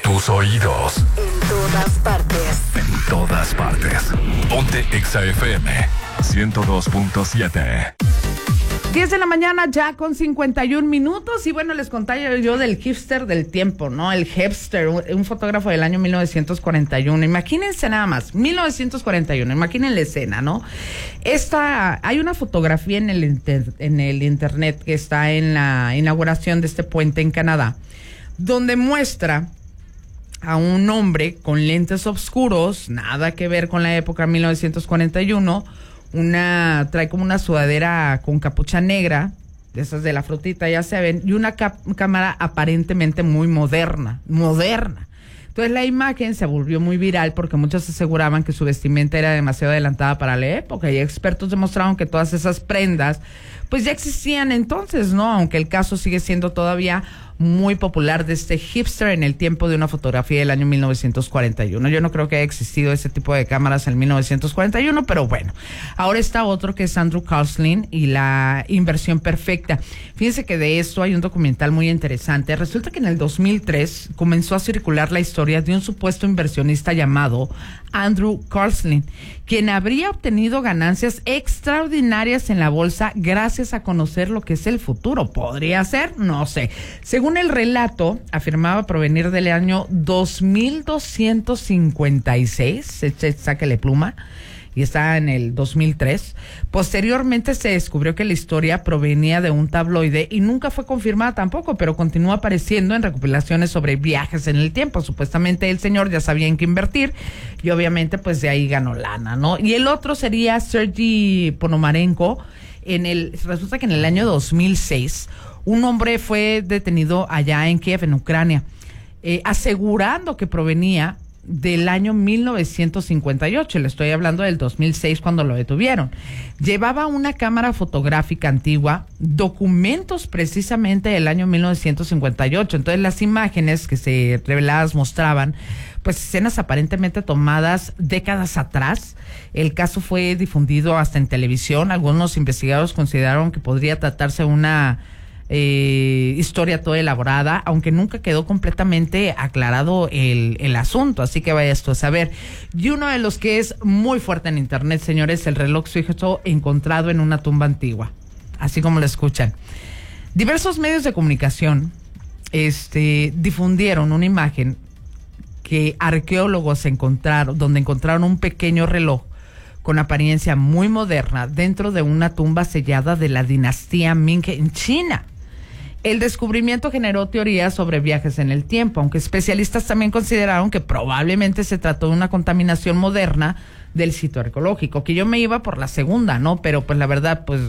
tus oídos. En todas partes. En todas partes. Ponte Exa FM 102.7. 10 de la mañana ya con 51 minutos y bueno, les contaba yo del hipster del tiempo, ¿no? El hipster, un fotógrafo del año 1941. Imagínense nada más, 1941, imaginen la escena, ¿no? Hay una fotografía en el internet que está en la inauguración de este puente en Canadá, donde muestra a un hombre con lentes oscuros, nada que ver con la época 1941, trae como una sudadera con capucha negra, de esas de la frutita, ya se ven, y una cámara aparentemente muy moderna. Entonces la imagen se volvió muy viral porque muchos aseguraban que su vestimenta era demasiado adelantada para la época y expertos demostraron que todas esas prendas pues ya existían entonces, ¿no? Aunque el caso sigue siendo todavía muy popular de este hipster en el tiempo de una fotografía del año 1941. Yo no creo que haya existido ese tipo de cámaras en 1941, pero bueno. Ahora está otro que es Andrew Carlson y la inversión perfecta. Fíjense que de esto hay un documental muy interesante. Resulta que en el 2003 comenzó a circular la historia de un supuesto inversionista llamado Andrew Carlson, quien habría obtenido ganancias extraordinarias en la bolsa gracias a conocer lo que es el futuro. ¿Podría ser? No sé. Según el relato, afirmaba provenir del año 2256, sáquele pluma, y está en el 2003. Posteriormente se descubrió que la historia provenía de un tabloide y nunca fue confirmada tampoco, pero continuó apareciendo en recopilaciones sobre viajes en el tiempo. Supuestamente el señor ya sabía en qué invertir y obviamente pues de ahí ganó lana, ¿no? Y el otro sería Sergei Ponomarenko. Resulta que en el año 2006 un hombre fue detenido allá en Kiev, en Ucrania, asegurando que provenía del año 1958, le estoy hablando del 2006 cuando lo detuvieron. Llevaba una cámara fotográfica antigua, documentos precisamente del año 1958. Entonces las imágenes que se reveladas mostraban pues escenas aparentemente tomadas décadas atrás. El caso fue difundido hasta en televisión. Algunos investigadores consideraron que podría tratarse de una historia toda elaborada, aunque nunca quedó completamente aclarado el asunto, así que vaya esto a saber. Y uno de los que es muy fuerte en internet, señores, el reloj suizo encontrado en una tumba antigua, así como lo escuchan. Diversos medios de comunicación difundieron una imagen que arqueólogos donde encontraron un pequeño reloj con apariencia muy moderna dentro de una tumba sellada de la dinastía Ming en China. El descubrimiento generó teorías sobre viajes en el tiempo, aunque especialistas también consideraron que probablemente se trató de una contaminación moderna del sitio arqueológico, que yo me iba por la segunda, ¿no? Pero pues la verdad, pues